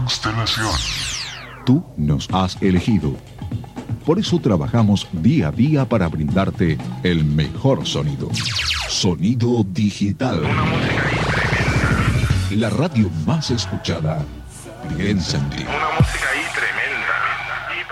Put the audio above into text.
Constelación. Tú nos has elegido. Por eso trabajamos día a día para brindarte el mejor sonido. Sonido digital. Una música ahí tremenda. La radio más escuchada. Piensa en ti. Una música